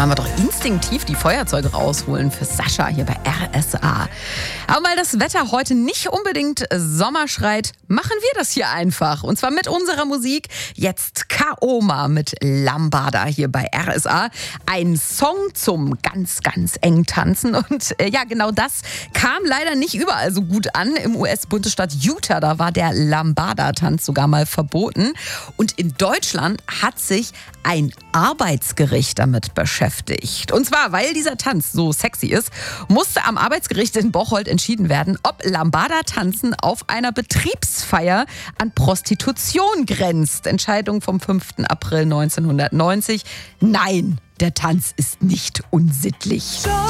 wollen wir doch instinktiv die Feuerzeuge rausholen für Sascha hier bei RSA. Aber weil das Wetter heute nicht unbedingt Sommer schreit, machen wir das hier einfach. Und zwar mit unserer Musik. Jetzt Kaoma mit Lambada hier bei RSA. Ein Song zum ganz, ganz eng Tanzen. Und ja, genau das kam leider nicht überall so gut an. Im US-Bundesstaat Utah, da war der Lambada-Tanz sogar mal verboten. Und in Deutschland hat sich ein Arbeitsgericht damit beschäftigt. Und zwar, weil dieser Tanz so sexy ist, musste am Arbeitsgericht in Bocholt entschieden werden, ob Lambada-Tanzen auf einer Betriebsfeier an Prostitution grenzt. Entscheidung vom 5. April 1990. Nein, der Tanz ist nicht unsittlich.